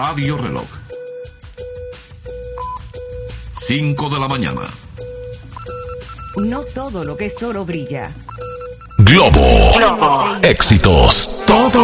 Radio Reloj. 5 de la mañana. No todo lo que es oro brilla. Globo. Éxitos. Todo